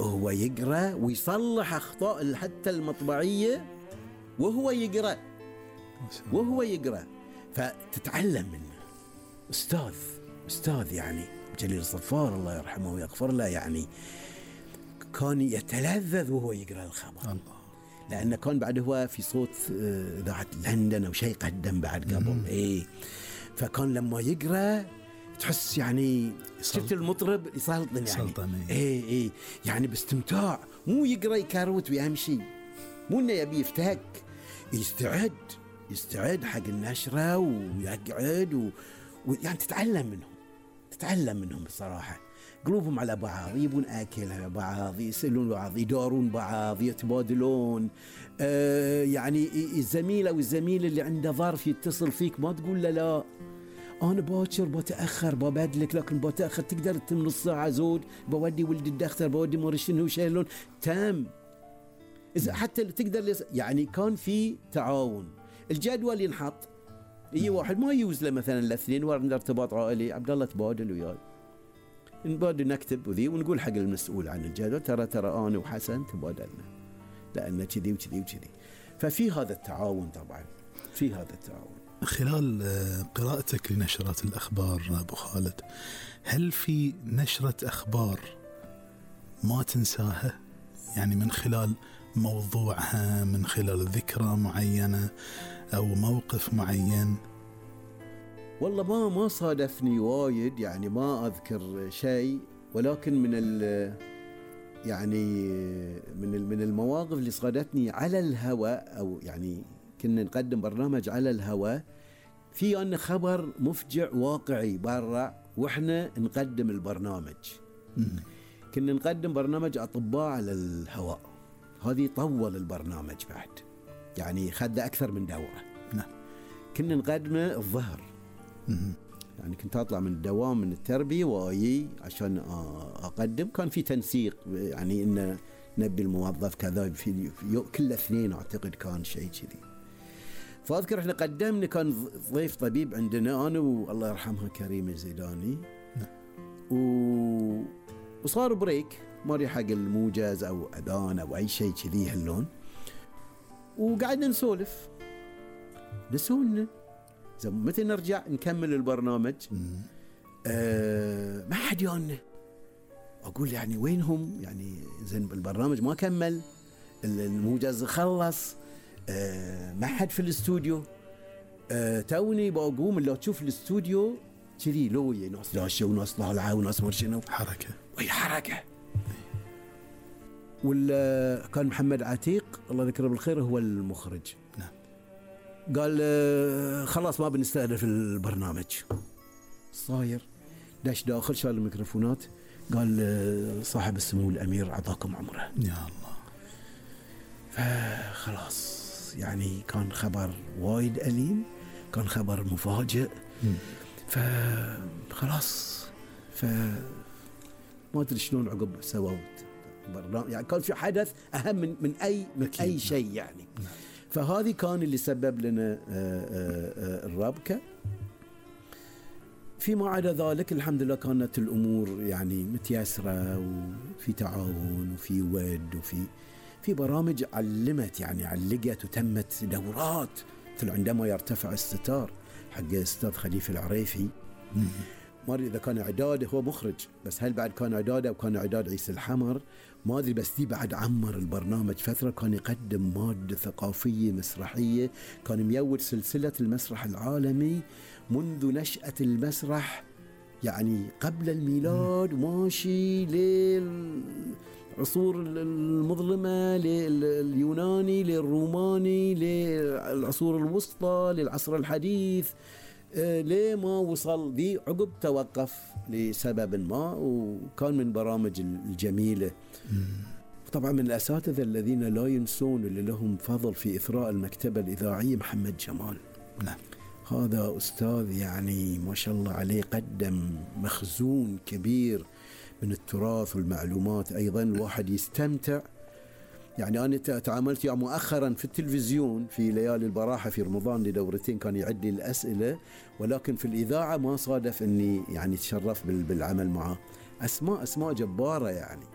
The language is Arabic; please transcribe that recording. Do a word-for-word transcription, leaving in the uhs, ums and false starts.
هو يقرأ ويصلح أخطاء حتى المطبعية وهو يقرأ وهو يقرأ فتتعلم منه. أستاذ أستاذ يعني جليل الصفار الله يرحمه ويغفر له، يعني كان يتلذذ وهو يقرأ الخبر الله. لأنه كان بعد هو في صوت إذاعة لندن أو شيء قدم بعد قبل إيه، فكان لما يقرأ تحس يعني شفت المطرب يسلطن يعني إيه إيه يعني باستمتاع، مو يقرأ يكروت ويمشي، مو إنه يبي يفتك، يستعد يستعد حق النشرة ويقعد و... ويعني تتعلم منهم تتعلم منهم بصراحة. قلوبهم على بعض، يبون أكل على بعض، يسألون بعض، يدارون بعض، يتبادلون. آه يعني الزميل أو الزميل اللي عنده ظرف يتصل فيك ما تقول له لا أنا باكر بتأخر ببدلك، لكن بتأخر تقدر تم نص ساعة زود بودي ولد الدكتور بودي مرشنه وشيلون تام. إذا حتى تقدر يعني كان في تعاون. الجدول ينحط يجي واحد ما يوز له مثلا الاثنين ورنا ارتباط عائلي، عبد الله تبادل وياي نبادل نكتب وذي ونقول حق المسؤول عن الجدول ترى ترى أنا وحسن تبادلنا لأن كذي وكذي وكذي. ففي هذا التعاون طبعا في هذا التعاون. خلال قراءتك لنشرات الأخبار أبو خالد، هل في نشرة أخبار ما تنساها؟ يعني من خلال موضوعها، من خلال ذكرى معينة أو موقف معين؟ والله ما ما صادفني وايد، يعني ما أذكر شيء، ولكن من ال يعني من من المواقف اللي صادتني على الهواء، أو يعني كنا نقدم برنامج على الهواء في أن خبر مفجع واقعي برا وإحنا نقدم البرنامج. م- كنا نقدم برنامج أطباء على الهواء، هذه طول البرنامج بعد يعني خد أكثر من دورة. نعم. كنا نقدمه الظهر، يعني كنت أطلع من الدوام من التربية وآيي عشان أقدم. كان في تنسيق يعني إن نبي الموظف كذا في كل اثنين أعتقد كان شيء كذي. فأذكر إحنا قدمنا كان ضيف طبيب عندنا أنا والله يرحمها كريمة الزيداني. نعم. و... وصار بريك ماري حق الموجز أو أذان أو أي شيء كذي هاللون، وقعدنا نسولف نسولنا متى نرجع نكمل البرنامج. آه ما حد يانا، أقول يعني وينهم، يعني زين البرنامج ما كمل، الموجز خلص، آه ما حد في الاستوديو. آه توني بقوم لو تشوف الاستوديو كذي لوي ناس داشة وناس طالعة وناس مرشنة حركة وي حركة. ولا كان محمد عتيق الله يذكره بالخير هو المخرج. نعم. قال آه خلاص ما بنستهدف البرنامج. صاير داش داخل شال الميكروفونات قال آه صاحب السمو الأمير عطاكم عمره. يا الله. فخلاص يعني كان خبر وايد أليم، كان خبر مفاجئ. م. فخلاص ف ما أدري شلون عقب سووا برنامج، يعني كان في حدث أهم من من أي من أي شيء يعني. نعم. فهذه كان اللي سبب لنا الربكة. فيما عدا ذلك الحمد لله كانت الأمور يعني متيسرة وفي تعاون وفي ود وفي في برامج علمت يعني علقت وتمت دورات. مثل عندما يرتفع الستار حق أستاذ خليفة العريفي، ما أدري إذا كان إعداده هو مخرج، بس هل بعد كان إعداده أو كان إعداد عيسى الحمر ما أدري، بس دي بعد عمر البرنامج فترة. كان يقدم مادة ثقافية مسرحية، كان ميود سلسلة المسرح العالمي منذ نشأة المسرح يعني قبل الميلاد وماشي للعصور المظلمة، لليوناني للروماني للعصور الوسطى للعصر الحديث، ليه ما وصل ذي عقب توقف لسبب ما. وكان من برامج الجميلة. طبعا من الأساتذة الذين لا ينسون اللي لهم فضل في إثراء المكتبة الإذاعية محمد جمال. نعم. هذا أستاذ يعني ما شاء الله عليه، قدم مخزون كبير من التراث والمعلومات. أيضا الواحد يستمتع. يعني أنا تعاملت يعني مؤخرا في التلفزيون في ليالي البراحة في رمضان لدورتين كان يعد لي الأسئلة، ولكن في الإذاعة ما صادف أني يعني تشرف بالعمل معه. أسماء أسماء جبارة يعني.